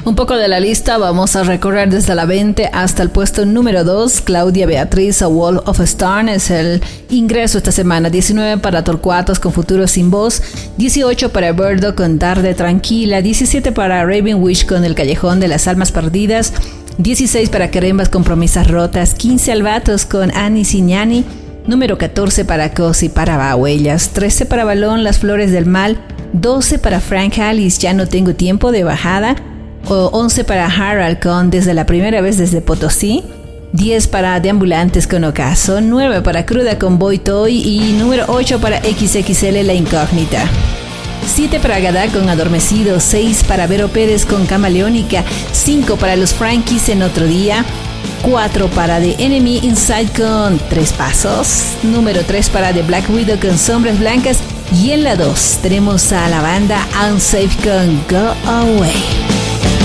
Un poco de la lista, vamos a recorrer desde la 20 hasta el puesto número 2. Claudia Beatriz, A Wall of Stars es el ingreso esta semana. 19 para Torcuatos con Futuro Sin Voz. 18 para Birdo con Tarde Tranquila. 17 para Raven Wish con El Callejón de las Almas Perdidas. 16 para Querembas con Promesas Rotas. 15 Albatos con Ani Siñani. Número 14 para Cosi para Bahuellas. 13 para Balón, Las Flores del Mal. 12 para Frank Alice, Ya no tengo tiempo, de bajada. 11 para Harald con Desde la primera vez desde Potosí. 10 para Deambulantes con Ocaso. 9 para Cruda con Boy Toy. Y número 8 para XXL La Incógnita. 7 para Gadá con Adormecido. 6 para Vero Pérez con Camaleónica. 5 para Los Frankies en Otro Día. 4 para The Enemy Inside con Tres Pasos. Número 3 para The Black Widow con Sombras Blancas. Y en la 2 tenemos a la banda Unsafe con Go Away.